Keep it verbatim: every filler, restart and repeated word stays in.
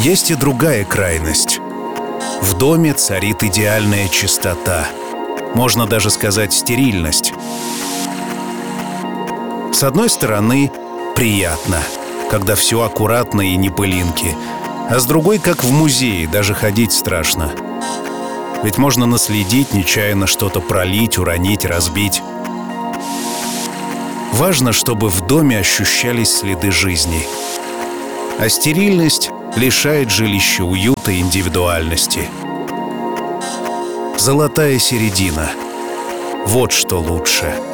Есть и другая крайность. В доме царит идеальная чистота. Можно даже сказать стерильность. С одной стороны, приятно, когда все аккуратно и не пылинки. А с другой, как в музее, даже ходить страшно. Ведь можно наследить, нечаянно что-то пролить, уронить, разбить. Важно, чтобы в доме ощущались следы жизни. А стерильность лишает жилища уюта и индивидуальности. Золотая середина. Вот что лучше.